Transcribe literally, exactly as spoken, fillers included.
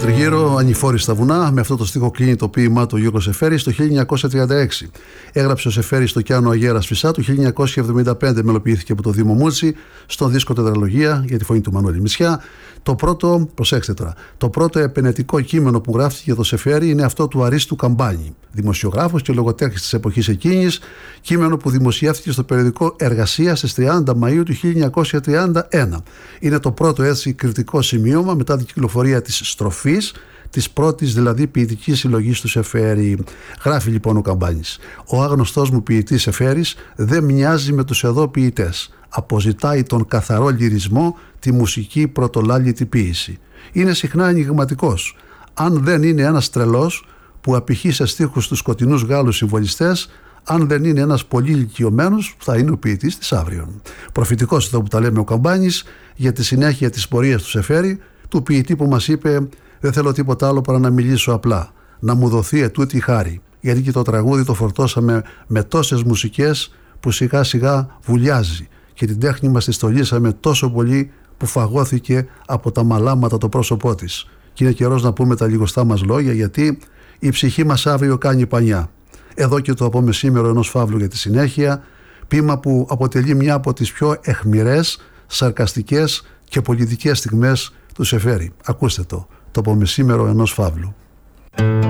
τριγύρω, ανηφόροι στα βουνά. Με αυτό το στίχο κλείνει το ποίημά του Γιώργος Σεφέρης το χίλια εννιακόσια τριάντα έξι. Έγραψε ο Σεφέρης στο Κιάνο Αγέρας Φυσά του χίλια εννιακόσια εβδομήντα πέντε. Μελοποιήθηκε από το Δήμο Μούτσι στον δίσκο Τετραλογία για τη φωνή του Μανώλη Μητσιά. Το πρώτο, προσέξτε τώρα, το πρώτο επενετικό κείμενο που γράφτηκε για το Σεφέρη είναι αυτό του Αρίστου Καμπάνη, δημοσιογράφος και λογοτέχνης της εποχής εκείνης, κείμενο που δημοσιεύτηκε στο περιοδικό Εργασία στις τριάντα Μαΐου του χίλια εννιακόσια τριάντα ένα. Είναι το πρώτο έτσι κριτικό σημείωμα μετά την κυκλοφορία της Στροφής, της πρώτης δηλαδή ποιητικής συλλογής του Σεφέρη. Γράφει λοιπόν ο Καμπάνης: «Ο άγνωστός μου ποιητής Σεφέρης δεν μοιάζει με τους εδώ ποιητές. Αποζητάει τον καθαρό λυρισμό, τη μουσική πρωτολάλητη ποίηση. Είναι συχνά ενιγματικός. Αν δεν είναι ένας τρελός που απηχεί σε στίχους τους σκοτεινούς Γάλλους συμβολιστές, αν δεν είναι ένας πολύ ηλικιωμένος, θα είναι ο ποιητής της αύριον». Προφητικός εδώ που τα λέμε ο Καμπάνης για τη συνέχεια της πορείας του Σεφέρη, του ποιητή που μας είπε: «Δεν θέλω τίποτα άλλο παρά να μιλήσω απλά, να μου δοθεί ετούτη η χάρη». Γιατί και το τραγούδι το φορτώσαμε με τόσες μουσικές που σιγά σιγά βουλιάζει και την τέχνη μας τη στολίσαμε τόσο πολύ που φαγώθηκε από τα μαλάματα το πρόσωπό της. Και είναι καιρός να πούμε τα λιγοστά μας λόγια, γιατί η ψυχή μας αύριο κάνει πανιά. Εδώ και το απομεσήμερο ενός φαύλου για τη συνέχεια, ποίημα που αποτελεί μια από τις πιο αιχμηρές, σαρκαστικές και πολιτικές στιγμές του Σεφέρη. Ακούστε το, το απομεσήμερο ενός φαύλου.